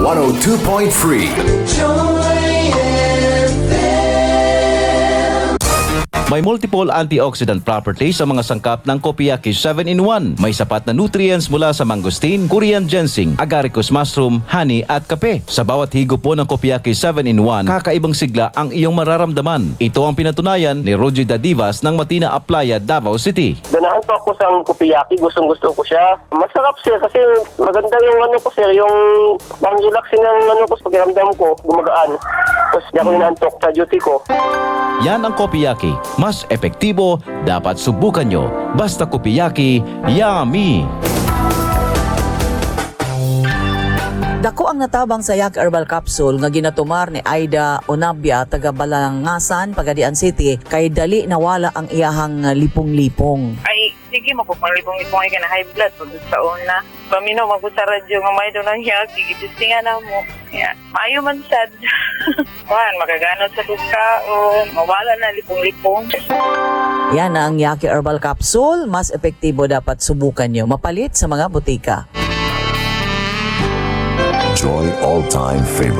102.3. May multiple antioxidant properties sa mga sangkap ng Kopiyaki 7-in-1. May sapat na nutrients mula sa mangosteen, Korean ginseng, agaricus mushroom, honey at kape. Sa bawat higop po ng Kopiyaki 7-in-1, kakaibang sigla ang iyong mararamdaman. Ito ang pinatunayan ni Roger Dadivas ng Matina Aplaya, Davao City. Ganahan po ako sa Kopiyaki, gustong-gusto ko siya. Masarap sir kasi maganda yung ko sir, yung pang-relaxing ng pakiramdam ko, gumagaan. Tapos di ako inaantok sa duty ko. Yan ang Kopiyaki. Mas epektibo, dapat subukan nyo. Basta Kopiyaki, yummy! Dako ang natabang sa Yak Herbal Capsule nga ginatumar ni Aida Onabia taga Balangasan, Pagadian City kay dali nawala ang iyahang lipong-lipong. Ay, sige mapapalipong-lipong ay ka na high blood pag sa una. Paminaw magpo sa radyo nga may doon ang Yak, gigistingan na mo. Yeah. Maayo man sad. Kuhan, makaganod sa pagkaon, mawala na lipong-lipong. Yan na ang Yak Herbal Capsule, mas epektibo dapat subukan nyo. Mapalit sa mga butika. Joy all-time favorite.